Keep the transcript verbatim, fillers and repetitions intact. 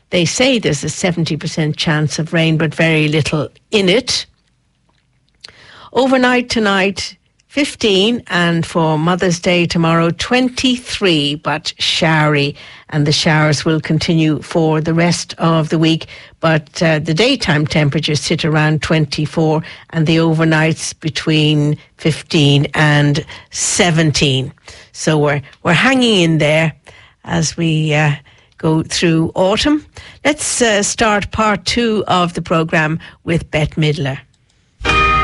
they say there's a seventy percent chance of rain, but very little in it. Overnight tonight, fifteen, and for Mother's Day tomorrow, twenty-three, but showery. And the showers will continue for the rest of the week. But uh, the daytime temperatures sit around twenty-four, and the overnights between fifteen and seventeen. So we're we're hanging in there as we uh, go through autumn. Let's uh, start part two of the programme with Bette Midler.